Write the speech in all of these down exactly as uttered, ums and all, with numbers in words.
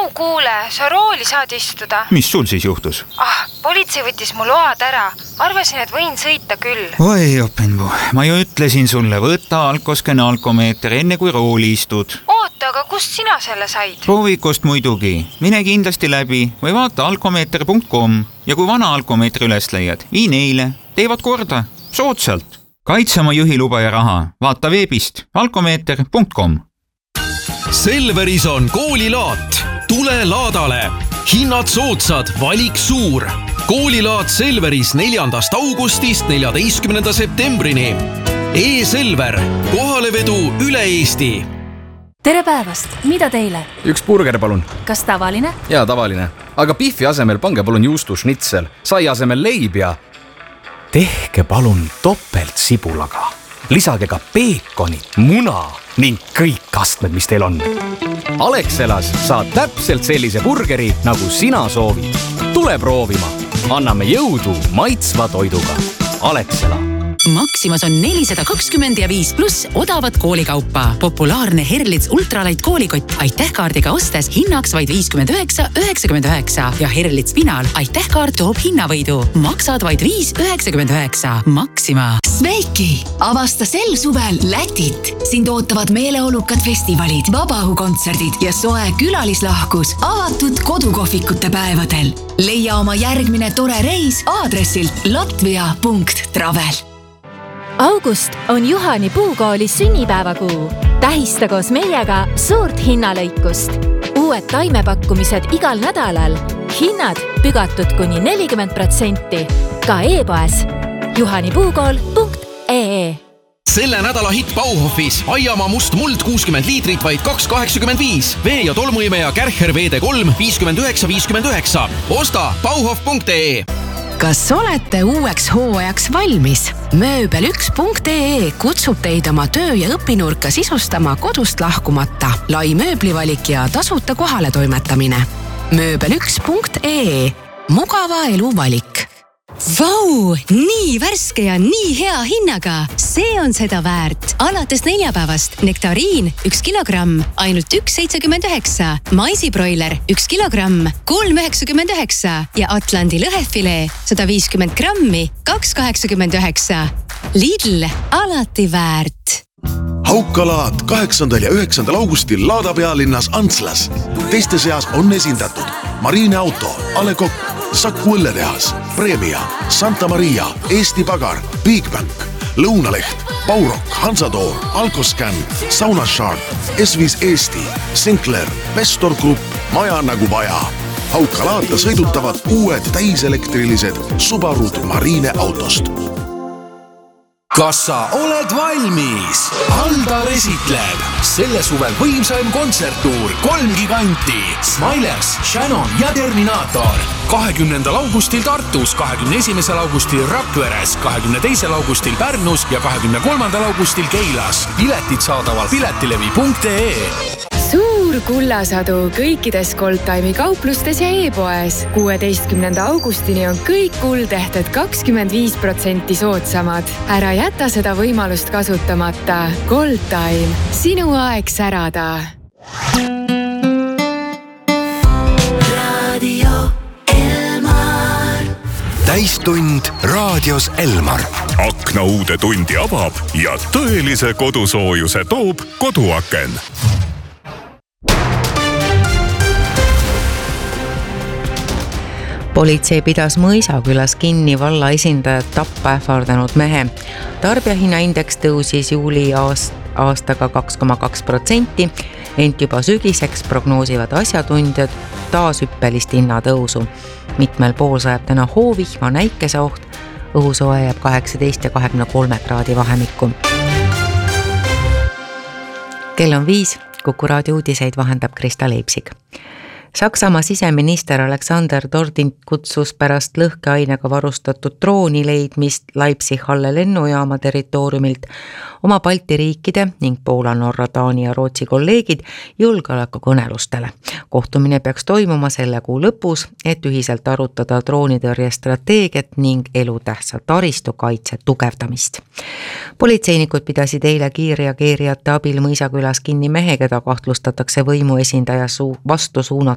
kuule, sa rooli saad istuda. Mis sul siis juhtus? Ah, politsei võttis mu load ära. Arvasin, et võin sõita küll. Oi, Openbu, ma ju ütlesin sulle, võta alkosken alkomeeter enne kui rooli istud. Oota, aga kust sina selle said? Proovikust muidugi. Mine kindlasti läbi või vaata alkomeeter punkt com ja kui vana alkomeetri üles leiad, vii neile. Teevad korda. Soodsalt. Kaitse oma juhiluba ja raha. Vaata veebist alkomeeter punkt com. Selveris on koolilaat. Tule laadale. Hinnad soodsad, valik suur. Koolilaat Selveris neljandast augustist neljateistkümnenda septembrini. E-Selver. Kohalevedu üle Eesti. Tere päevast, mida teile? Üks burger palun. Kas tavaline? Jaa, tavaline. Aga pihvi asemel pange palun juustu šnitsel. Sai asemel leib ja... Tehke palun topelt sibulaga. Lisage ka peekonit, muna ning kõik kastmed, mis teil on. Alexelas saad täpselt sellise burgeri, nagu sina soovid. Tule proovima. Anname jõudu maitsva toiduga. Alexela. Maximas on nelisada kakskümmend ja viis pluss odavat koolikaupa. Populaarne Herlitz ultralight koolikott Aitähkaardiga ostes hinnaks vaid viiskümmend üheksa üheksakümmend üheksa ja Herlitz Pinal Aitähkaart toob hinnavõidu. Maksad vaid viis üheksakümmend üheksa. Maxima. Sveiki! Avasta sel suvel Lätit. Sind ootavad meeleolukad festivalid, vabaõhukontserdid ja soe külalislahkus avatud kodukohvikute päevadel. Leia oma järgmine tore reis aadressilt latvia punkt travel. August on Juhani Puukooli sünnipäevakuu. Tähista koos meiega suurt hinnalõikust. Uued taimepakkumised igal nädalal. Hinnad pügatud kuni nelikümmend protsenti. Ka e-poes juhanipuukool punkt ee. Selle nädala hitt Bauhofis. Aiamaa must muld kuuskümmend liitrit vaid kaks kaheksakümmend viis. Vee- ja tolmuimeja Kärcher V D kolm viiskümmend üheksa viiskümmend üheksa. Osta bauhof punkt ee. Kas olete uueks hooajaks valmis? Mööbel üks punkt ee kutsub teid oma töö- ja õpinurka sisustama kodust lahkumata. Lai mööblivalik ja tasuta kohale toimetamine. Mööbel üks punkt ee. Mugava elu valik. Vau, nii värske ja nii hea hinnaga. See on seda väärt. Alates neljapäevast nektariin üks kilogramm, ainult üks seitsekümmend üheksa. Maisibroiler üks kilogramm, kolm üheksakümmend üheksa ja Atlandi lõhefilee sada viiskümmend grammi, kaks kaheksakümmend üheksa. Lidl, alati väärt. Haukalaat kaheksandal ja üheksandal augustil Laada pealinnas Antslas. Teiste seas on esindatud Marine Auto, Ale Kokk, Saku õlletehas, Premia, Santa Maria, Eesti Pagar, Bigbank, Lõunaleht, Baurok, Hansatoor, Alkoscan, Saunasharp, S viis Eesti, Sinclair, Vestor Group, Maja nagu vaja. Haukalaata sõidutavad uued täiselektrilised Subarud Marine autost. Kas sa oled valmis? Aldar esitleb selle suvel võimsaim kontserttuur kolm giganti Smilers, Shannon ja Terminator. kahekümnendal augustil Tartus, kahekümne esimesel augustil Rakveres, kahekümne teisel augustil Pärnus ja kahekümne kolmandal augustil Keilas. Piletid saadaval piletilevi punkt ee. Suur kullasadu kõikides Goldtime'i kauplustes ja e-poes. kuueteistkümnenda augustini on kõik kuldehted kakskümmend viis protsenti soodsamad. Ära jäta seda võimalust kasutamata. Goldtime. Sinu aeg särada. Radio Elmar. Täistund raadios Elmar. Akna uude tundi avab ja tõelise kodusoojuse toob koduaken. Politsei pidas Mõisakülas kinni valla esindajad tappa ähvardanud mehe. Tarbijahinnaindeks tõusis juuli aastaga kaks koma kaks protsenti, ent juba sügiseks prognoosivad asjatundjad taas hüppelist hinnatõusu. Mitmel pool sajab täna hoovihma näikeseoht, õhusoe jääb kaheksateist ja kahekümne kolme kraadi vahemikku. Kell on viis, Kuku raadio uudiseid vahendab Krista Leipsig. Saksamaa siseminister Alexander Dordin kutsus pärast lõhkeainega varustatud drooni leidmist Leipzig-Halle lennujaama territooriumilt oma Balti riikide ning Poola, Norra, Taani ja Rootsi kolleegid julgeolekukõnelustele. Kohtumine peaks toimuma selle kuu lõpus, et ühiselt arutada droonitõrje strateegiat ning elutähtsa taristukaitse tugevdamist. Politseinikud pidasid eile kiirreageerijate abil Mõisakülas kinni mehe, keda kahtlustatakse võimuesindaja vastu suunatud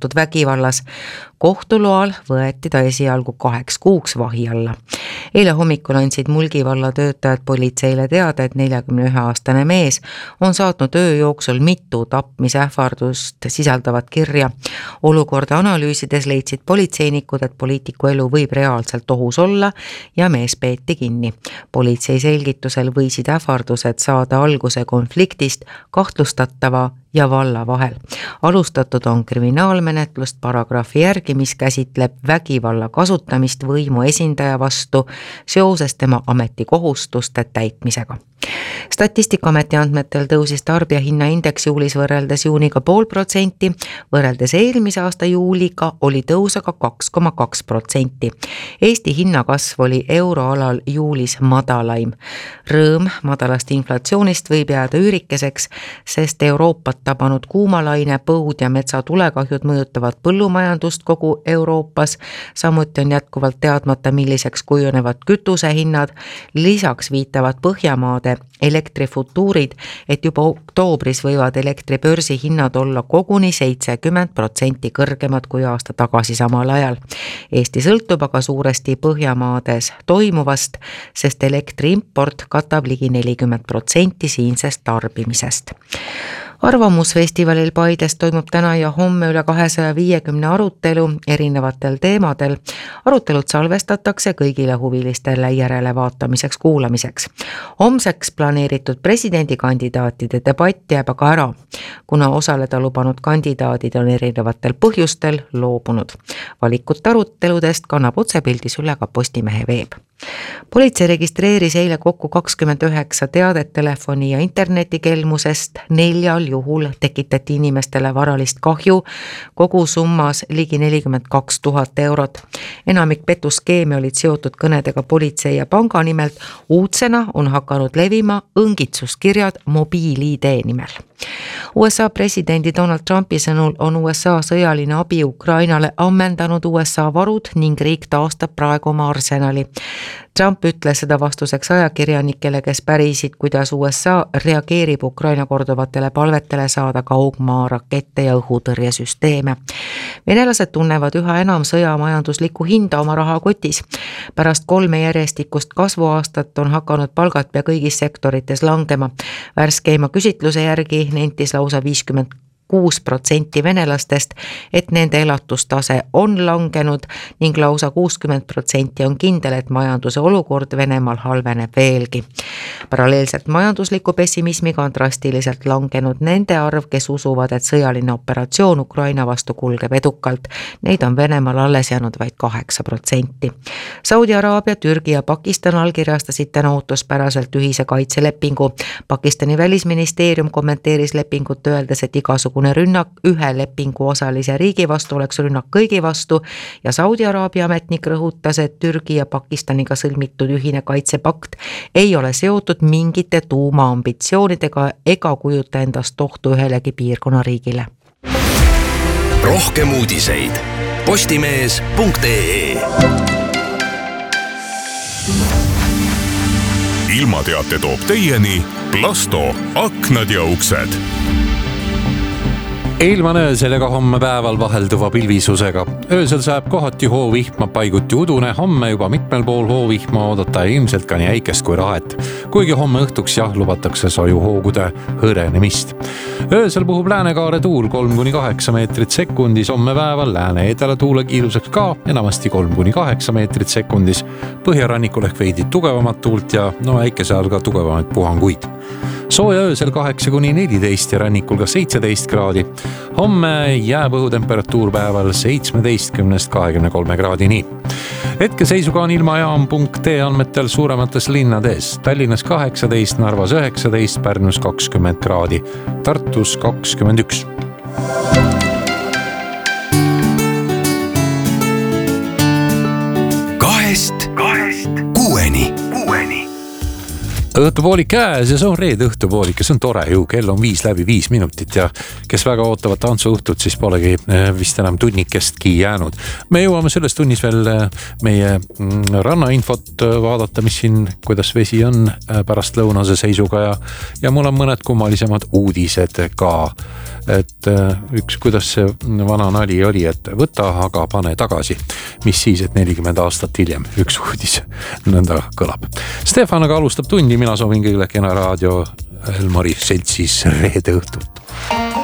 suunatud vägivallas. Kohtu loal võeti ta esialgu kaheks kuuks vahi alla. Eile hommikul andsid Mulgi valla töötajad politseile teada, et neljakümne ühe aastane mees on saatnud öö jooksul mitu tapmisähvardust sisaldavat kirja. Olukorda analüüsides leidsid politseinikud, et poliitiku elu võib reaalselt ohus olla ja mees peeti kinni. Politsei selgitusel võisid ähvardused saada alguse konfliktist kahtlustatava ja valla vahel. Alustatud on kriminaalmenetlust paragrahvi järgi, mis käsitleb vägivalla kasutamist võimu esindaja vastu seoses tema ametikohustuste täitmisega. Statistikaameti andmetel tõusis tarbijahinnaindeks juulis võrreldes juuniga pool protsenti, võrreldes eelmise aasta juuliga oli tõus aga kaks koma kaks protsenti. Eesti hinnakasv oli euroalal juulis madalaim. Rõõm madalast inflatsioonist võib jääda üürikeseks, sest Euroopat tabanud kuumalaine, põud ja metsatulekahjud mõjutavad põllumajandust kogu Euroopas. Samuti on jätkuvalt teadmata, milliseks kujunevad kütusehinnad. Lisaks viitavad Põhjamaade elektrifutuurid, et juba oktoobris võivad elektribörsi hinnad olla koguni seitsekümmend protsenti kõrgemad kui aasta tagasi samal ajal. Eesti sõltub aga suuresti Põhjamaades toimuvast, sest elektriimport katab ligi nelikümmend protsenti siinsest tarbimisest. Arvamusfestivalil Paides toimub täna ja homme üle kahesaja viiekümne arutelu erinevatel teemadel. Arutelud salvestatakse kõigile huvilistele järelevaatamiseks kuulamiseks. Homseks planeeritud presidendikandidaatide debatt jääb aga ära, kuna osaleda lubanud kandidaadid on erinevatel põhjustel loobunud. Valikut aruteludest kannab otsepildis üle ka Postimehe veeb. Politsei registreeris eile kokku kakskümmend üheksa teadet telefoni ja internetikelmusest. Neljal juhul tekitati inimestele varalist kahju, kogu summas ligi nelikümmend kaks tuhat eurot. Enamik petuskeemi olid seotud kõnedega politsei ja panga nimelt. Uudsena on hakanud levima õngitsuskirjad mobiil-I D nimel. U S A presidendi Donald Trumpi sõnul on U S A sõjaline abi Ukrainale ammendanud U S A varud ning riik taastab praegu oma arsenali. Trump ütles seda vastuseks ajakirjanikele, kes pärisid, kuidas U S A reageerib Ukraina korduvatele palvetele saada kaugmaa rakette ja õhutõrjesüsteeme. Venelased tunnevad üha enam sõja majanduslikku hinda oma rahakotis. Pärast kolme järjestikust kasvuaastat on hakanud palgad pea kõigis sektorites langema. Värskeima küsitluse järgi nentis lausa viiskümmend kuus protsenti venelastest, et nende elatustase on langenud ning lausa kuuskümmend protsenti on kindel, et majanduse olukord Venemaal halveneb veelgi. Paralleelselt majandusliku pessimismiga on drastiliselt langenud nende arv, kes usuvad, et sõjaline operatsioon Ukraina vastu kulgeb edukalt. Neid on Venemaal alles jäänud vaid kaheksa protsenti. Saudi Araabia, Türgi ja Pakistan allkirjastasid täna ootuspäraselt ühise kaitselepingu. Pakistani välisministeerium kommenteeris lepingut öeldes, et igasugune rünnak ühe lepingu osalise riigi vastu oleks rünnak kõigi vastu ja Saudi Araabia ametnik rõhutas, et Türgi ja Pakistaniga sõlmitud ühine kaitsepakt ei ole seotud mingite tuumaambitsioonidega ega kujuta endast ohtu ühelegi piirkonna riigile. Rohkem uudiseid postimees punkt ee. Ilmateate toob teieni Plasto aknad ja uksed. Ilman öösel ja ka homme päeval vahelduva pilvisusega. Öösel saab kohati hoovihma, paiguti udune, homme juba mitmel pool hoovihma oodata ja ilmselt ka nii äikest kui rahet. Kuigi homme õhtuks jah lubatakse sojuhoogude hõrenemist. Öösel puhub läänekaare tuul kolm kuni kaheksa meetrit sekundis, homme päeval lääne edela tuule kiiruseks ka enamasti kolm kuni kaheksa meetrit sekundis. Põhjarannikul ehk veidi tugevamat tuult ja no äikese all ka tugevamaid puhanguid. Sooja öösel kaheksa kuni neliteist ja rannikul ka seitseteist kraadi. Homme jääb õhutemperatuur päeval seitsmeteistkümnest kahekümne kolme kraadini. Hetkeseisuga on ilmajaam punkt ee andmetel suuremates linnades. Tallinnas kaheksateist, Narvas üheksateist, Pärnus kakskümmend kraadi, Tartus kakskümmend üks. Kahest, kahest kuueni, kuueni. õhtupoolik käes ja see on reede õhtupoolik ja see on tore ju, kell on viis läbi viis minutit ja kes väga ootavad tantsuõhtut, siis polegi vist enam tunnikestki jäänud. Me jõuame selles tunnis veel meie rannainfot vaadata, mis siin, kuidas vesi on pärast lõunase seisuga ja, ja mul on mõned kummalisemad uudised ka. Et üks, kuidas see vana nali oli, et võta, aga pane tagasi. Mis siis, et nelikümmend aastat hiljem üks uudis nõnda kõlab. Stefan aga alustab tundi, mina soovin kõigile kena raadio Elmari seltsis reede õhtut.